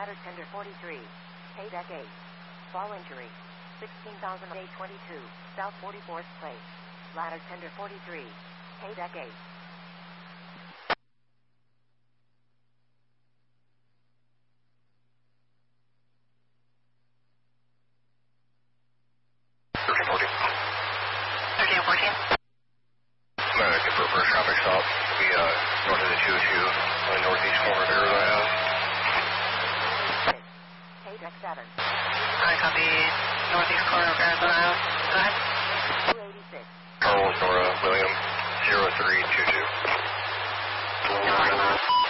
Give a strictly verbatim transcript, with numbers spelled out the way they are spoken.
Ladder tender forty-three. K deck eight. Fall injury. sixteen thousand eight hundred twenty-two. South forty-fourth place. Ladder tender forty-three. K deck eight. thirteen fourteen. American for first traffic stop. Be uh, north of the two oh two on the northeast corner of Arizona Ave. K deck seven. I copy northeast corner of Arizona Ave. Go ahead. two eighty-six. Charles Nora William zero three two two. Nora.